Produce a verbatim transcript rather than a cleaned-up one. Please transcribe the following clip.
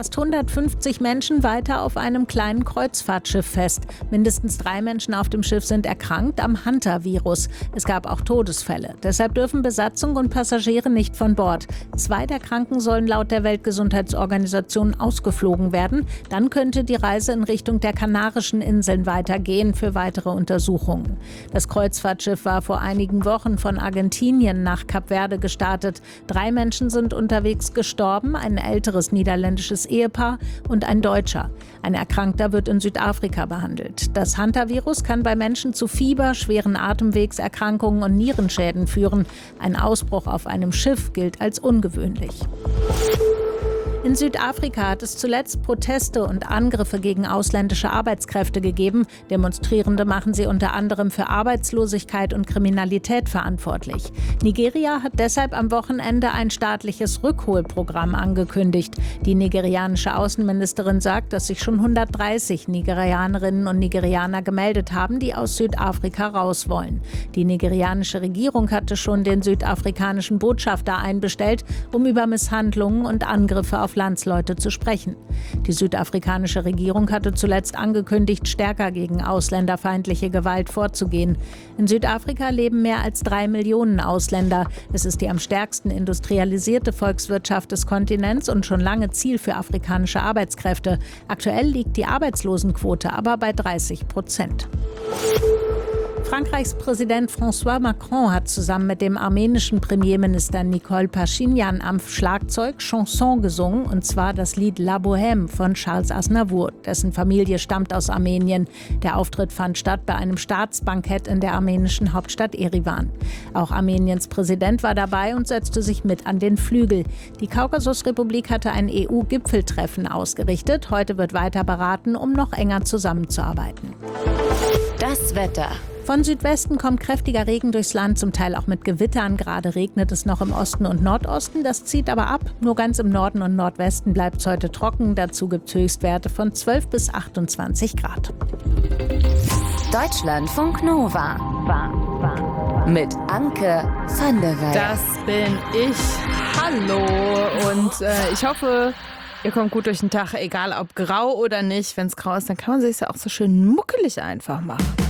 Fast hundertfünfzig Menschen weiter auf einem kleinen Kreuzfahrtschiff fest. Mindestens drei Menschen auf dem Schiff sind erkrankt am Hantavirus. Es gab auch Todesfälle. Deshalb dürfen Besatzung und Passagiere nicht von Bord. Zwei der Kranken sollen laut der Weltgesundheitsorganisation ausgeflogen werden. Dann könnte die Reise in Richtung der Kanarischen Inseln weitergehen für weitere Untersuchungen. Das Kreuzfahrtschiff war vor einigen Wochen von Argentinien nach Kap Verde gestartet. Drei Menschen sind unterwegs gestorben, ein älteres niederländisches Ehepaar und ein Deutscher. Ein Erkrankter wird in Südafrika behandelt. Das Hantavirus kann bei Menschen zu Fieber, schweren Atemwegserkrankungen und Nierenschäden führen. Ein Ausbruch auf einem Schiff gilt als ungewöhnlich. In Südafrika hat es zuletzt Proteste und Angriffe gegen ausländische Arbeitskräfte gegeben. Demonstrierende machen sie unter anderem für Arbeitslosigkeit und Kriminalität verantwortlich. Nigeria hat deshalb am Wochenende ein staatliches Rückholprogramm angekündigt. Die nigerianische Außenministerin sagt, dass sich schon hundertdreißig Nigerianerinnen und Nigerianer gemeldet haben, die aus Südafrika raus wollen. Die nigerianische Regierung hatte schon den südafrikanischen Botschafter einbestellt, um über Misshandlungen und Angriffe auf Landsleute zu sprechen. Die südafrikanische Regierung hatte zuletzt angekündigt, stärker gegen ausländerfeindliche Gewalt vorzugehen. In Südafrika leben mehr als drei Millionen Ausländer. Es ist die am stärksten industrialisierte Volkswirtschaft des Kontinents und schon lange Ziel für afrikanische Arbeitskräfte. Aktuell liegt die Arbeitslosenquote aber bei dreißig Prozent. Frankreichs Präsident François Macron hat zusammen mit dem armenischen Premierminister Nikol Paschinjan am Schlagzeug Chanson gesungen, und zwar das Lied La Bohème von Charles Aznavour. Dessen Familie stammt aus Armenien. Der Auftritt fand statt bei einem Staatsbankett in der armenischen Hauptstadt Erivan. Auch Armeniens Präsident war dabei und setzte sich mit an den Flügel. Die Kaukasusrepublik hatte ein E U-Gipfeltreffen ausgerichtet. Heute wird weiter beraten, um noch enger zusammenzuarbeiten. Das Wetter. Von Südwesten kommt kräftiger Regen durchs Land, zum Teil auch mit Gewittern. Gerade regnet es noch im Osten und Nordosten. Das zieht aber ab. Nur ganz im Norden und Nordwesten bleibt es heute trocken. Dazu gibt es Höchstwerte von zwölf bis achtundzwanzig Grad. Deutschlandfunk Nova. Mit Anke van der Werf. Das bin ich. Hallo. Und äh, ich hoffe, ihr kommt gut durch den Tag, egal ob grau oder nicht. Wenn es grau ist, dann kann man sich ja auch so schön muckelig einfach machen.